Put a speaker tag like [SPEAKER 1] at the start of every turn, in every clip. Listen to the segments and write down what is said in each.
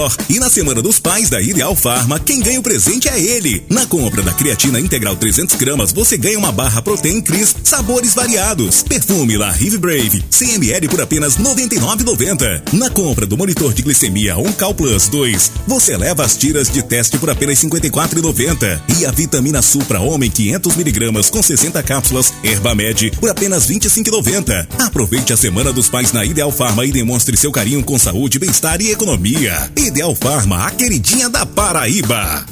[SPEAKER 1] E na Semana dos Pais da Ideal Farma, quem ganha o presente é ele. Na compra da creatina integral 300 gramas, você ganha uma barra Protein Cris, sabores variados. Perfume La Rive Brave, 100 ml por apenas R$ 99,90. Na compra do monitor de glicemia OnCal Plus 2, você leva as tiras de teste por apenas R$ 54,90. E a vitamina Supra Homem 500 mg com 60 cápsulas Herbamed por apenas R$ 25,90. Aproveite a Semana dos Pais na Ideal Farma e demonstre seu carinho com saúde, bem-estar e economia. Ideal Farma, a queridinha da Paraíba.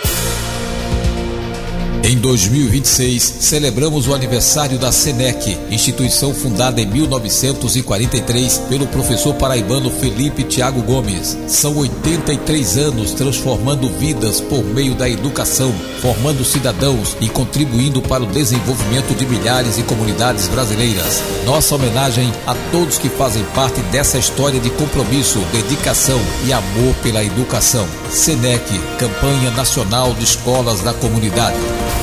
[SPEAKER 2] Em 2026, celebramos o aniversário da SENEC, instituição fundada em 1943 pelo professor paraibano Felipe Thiago Gomes. São 83 anos transformando vidas por meio da educação, formando cidadãos e contribuindo para o desenvolvimento de milhares de comunidades brasileiras. Nossa homenagem a todos que fazem parte dessa história de compromisso, dedicação e amor pela educação. SENEC, Campanha Nacional de Escolas da Comunidade.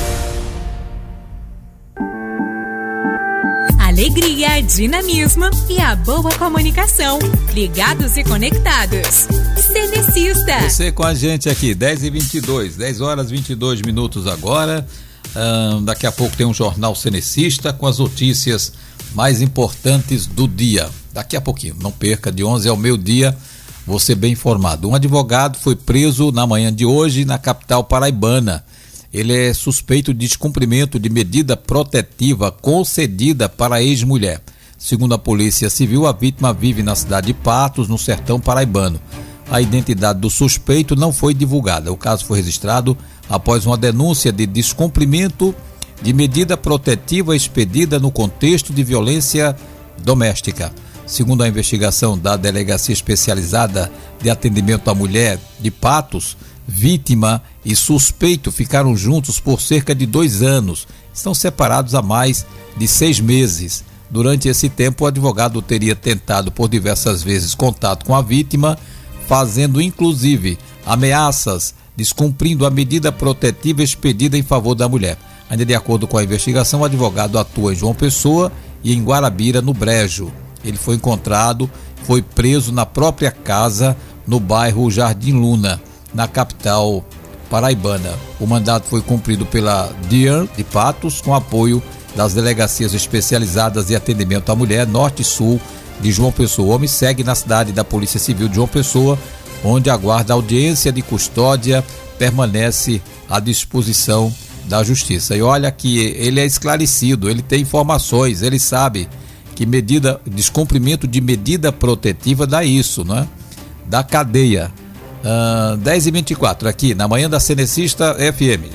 [SPEAKER 3] Alegria, dinamismo e a boa comunicação. Ligados e conectados. Cenecista.
[SPEAKER 2] Você com a gente aqui, 10h22, 10 horas 22 minutos agora. Daqui a pouco tem um Jornal Cenecista com as notícias mais importantes do dia. Daqui a pouquinho, não perca, de 11 ao meio-dia, você bem informado. Um advogado foi preso na manhã de hoje na capital paraibana. Ele é suspeito de descumprimento de medida protetiva concedida para a ex-mulher. Segundo a Polícia Civil, a vítima vive na cidade de Patos, no sertão paraibano. A identidade do suspeito não foi divulgada. O caso foi registrado após uma denúncia de descumprimento de medida protetiva expedida no contexto de violência doméstica. Segundo a investigação da Delegacia Especializada de Atendimento à Mulher de Patos, vítima e suspeito ficaram juntos por cerca de 2 anos. Estão separados há mais de 6 meses. Durante esse tempo, o advogado teria tentado por diversas vezes contato com a vítima, fazendo inclusive ameaças, descumprindo a medida protetiva expedida em favor da mulher. Ainda de acordo com a investigação, o advogado atua em João Pessoa e em Guarabira, no Brejo. Ele foi encontrado, foi preso na própria casa, no bairro Jardim Luna, na capital paraibana. O mandato foi cumprido pela DIAN de Patos, com apoio das delegacias especializadas de atendimento à mulher Norte e Sul de João Pessoa. O homem segue na cidade da Polícia Civil de João Pessoa, onde aguarda audiência de custódia, permanece à disposição da Justiça. E olha que ele é esclarecido, ele tem informações, ele sabe que descumprimento de medida protetiva dá isso, né? Da cadeia. 10h24 aqui na manhã da Cenecista FM.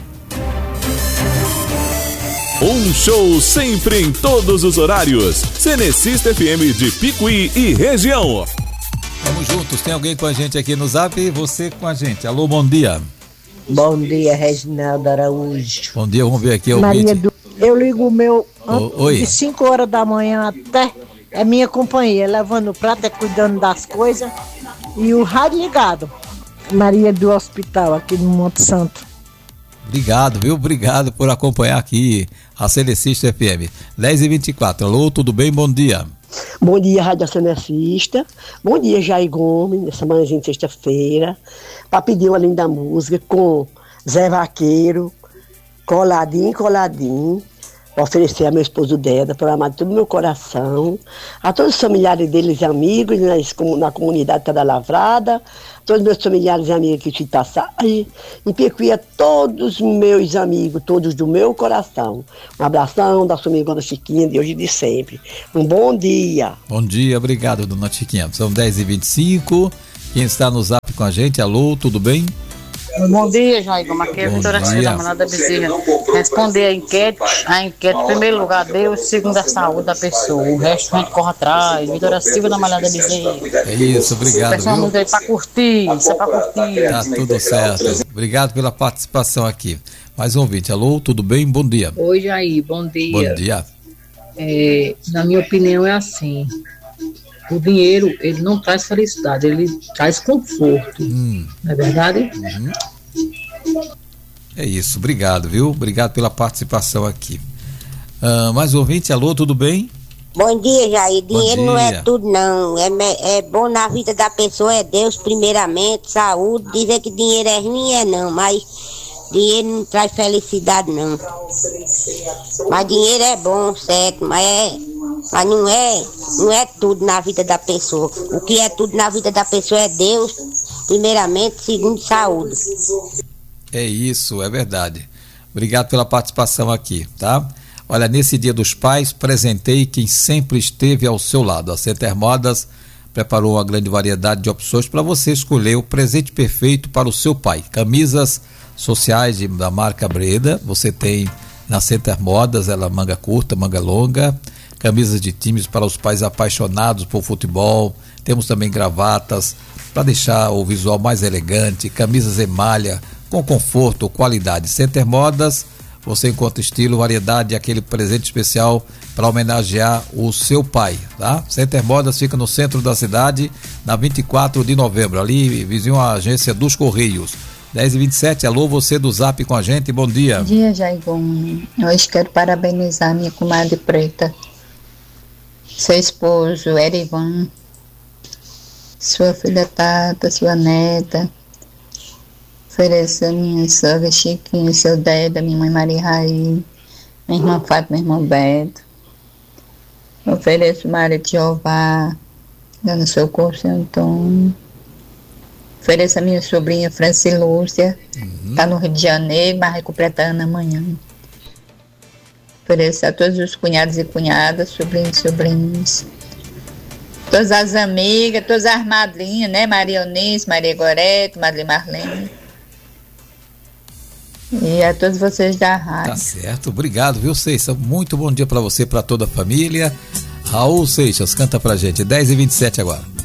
[SPEAKER 4] Um show sempre em todos os horários. Cenecista FM de Picuí e região.
[SPEAKER 2] Vamos juntos, tem alguém com a gente aqui no Zap e você com a gente. Alô, bom dia.
[SPEAKER 5] Bom dia, Reginaldo Araújo.
[SPEAKER 2] Bom dia, vamos ver aqui.
[SPEAKER 5] Eu ligo o meu
[SPEAKER 2] Oi.
[SPEAKER 5] de 5 horas da manhã até é minha companhia, lavando o prato, cuidando das coisas e o rádio ligado. Maria do Hospital, aqui no Monte Santo.
[SPEAKER 2] Obrigado, viu? Obrigado por acompanhar aqui a Cenecista FM. 10h24. Alô, tudo bem? Bom dia.
[SPEAKER 6] Bom dia, Rádio Cenecista. Bom dia, Jair Gomes, nessa manhãzinha de sexta-feira, para pedir uma linda música com Zé Vaqueiro, coladinho, para oferecer a meu esposo Deda, para amar de todo o meu coração, a todos os familiares deles e amigos na comunidade da Lavrada, todos os meus familiares e amigos aqui de Itaçai, e Picuí a todos os meus amigos, todos do meu coração. Um abração da sua amiga Chiquinha, de hoje e de sempre. Um bom dia.
[SPEAKER 2] Bom dia, obrigado, dona Chiquinha. São 10h25. Quem está no Zap com a gente? Alô, tudo bem?
[SPEAKER 7] Bom dia, Jair. Aqui é a Vitória Silva da Manada Bezerra. Responder a enquete, em primeiro lugar, Deus, segundo a saúde da pessoa. O resto a gente corre atrás. Vitória Silva da Manada Bezerra.
[SPEAKER 2] É isso, obrigado.
[SPEAKER 7] Pessoal, muito aí pra curtir, isso é pra curtir.
[SPEAKER 2] Tá tudo certo. Obrigado pela participação aqui. Mais um ouvinte. Alô, tudo bem? Bom dia.
[SPEAKER 8] Oi, Jair, bom dia.
[SPEAKER 2] Bom dia.
[SPEAKER 8] Na minha opinião é assim. O dinheiro, ele não traz felicidade, ele traz conforto. Não é verdade?
[SPEAKER 2] É isso, obrigado, viu? Obrigado pela participação aqui. Mais um ouvinte, alô, tudo bem?
[SPEAKER 9] Bom dia, Jair. Dinheiro não é
[SPEAKER 2] dia.
[SPEAKER 9] tudo, não. É bom na vida da pessoa, é Deus primeiramente, saúde. Dizer que dinheiro é ruim, não, mas dinheiro não traz felicidade, não. Mas dinheiro é bom, certo, mas não é tudo na vida da pessoa. O que é tudo na vida da pessoa é Deus, primeiramente, segundo, saúde.
[SPEAKER 2] É isso, é verdade. Obrigado pela participação aqui, tá? Olha, nesse Dia dos Pais, presentei quem sempre esteve ao seu lado. A Center Modas preparou uma grande variedade de opções para você escolher o presente perfeito para o seu pai. Camisas sociais da marca Breda, você tem na Center Modas, ela manga curta, manga longa, camisas de times para os pais apaixonados por futebol, temos também gravatas para deixar o visual mais elegante, camisas em malha com conforto, qualidade. Center Modas, você encontra estilo, variedade e aquele presente especial para homenagear o seu pai, tá? Center Modas fica no centro da cidade, na 24 de novembro, ali vizinho à agência dos Correios. 10h27, alô, você do Zap com a gente, bom dia.
[SPEAKER 10] Bom dia, Jaigon. Hoje quero parabenizar minha comadre preta, seu esposo, Erivan, sua filha Tata, sua neta. Ofereço a minha sogra Chiquinha, seu Deda, minha mãe Maria Raí, minha irmã Fátima, meu irmão Beto. Ofereço Maria de Jeová, Dona Socorro, seu Antônio. Ofereço a minha sobrinha Francilúcia, está no Rio de Janeiro, mas vai completar ano amanhã. Ofereço a todos os cunhados e cunhadas, sobrinhos e sobrinhas. Todas as amigas, todas as madrinhas, né? Maria Eunice, Maria Gorete, Madre Marlene. E a todos vocês da rádio.
[SPEAKER 2] Tá certo, obrigado, viu, Seixas? Muito bom dia para você, para toda a família. Raul Seixas, canta pra gente, 10h27 agora.